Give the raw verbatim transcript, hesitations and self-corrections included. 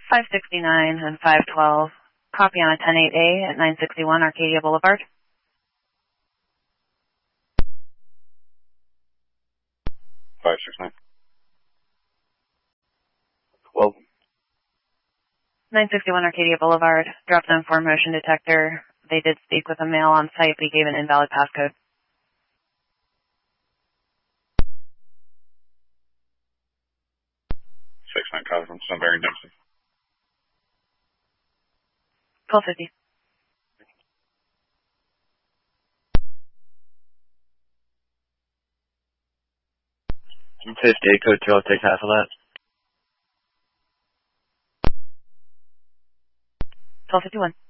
five sixty-nine and five twelve. Copy on a ten eight A at nine sixty-one Arcadia Boulevard. five six nine. Well. nine sixty-one Arcadia Boulevard. Dropped an informed motion detector. They did speak with a male on site, but he gave an invalid passcode. six nine copy from Sunbury Dempsey. twelve fifty. fifty, code two, I'll take half of that. twelve fifty-one.